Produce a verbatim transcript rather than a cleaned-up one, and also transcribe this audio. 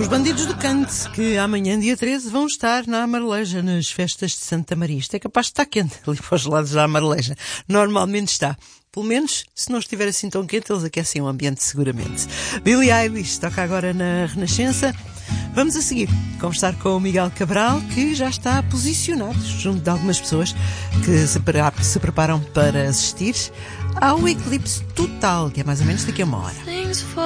Os Bandidos do Cante, que amanhã, dia treze, vão estar na Amareleja, nas festas de Santa Maria. Isto é capaz de estar quente, ali para os lados da Amareleja. Normalmente está. Pelo menos, se não estiver assim tão quente, eles aquecem o ambiente seguramente. Billie Eilish toca agora na Renascença. Vamos a seguir conversar com o Miguel Cabral, que já está posicionado junto de algumas pessoas que se, pre- se preparam para assistir ao eclipse total, que é mais ou menos daqui a uma hora.